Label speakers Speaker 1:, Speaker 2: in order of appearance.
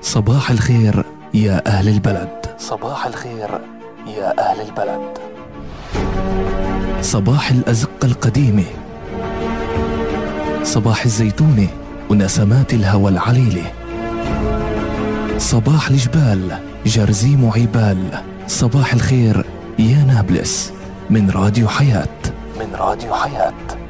Speaker 1: صباح الخير يا أهل البلد، صباح الخير يا أهل البلد. صباح الأزقة القديمة، صباح الزيتونة ونسمات الهوى العليلة، صباح الجبال جرزيم وعبال. صباح الخير يا نابلس من راديو حياة، من راديو حياة.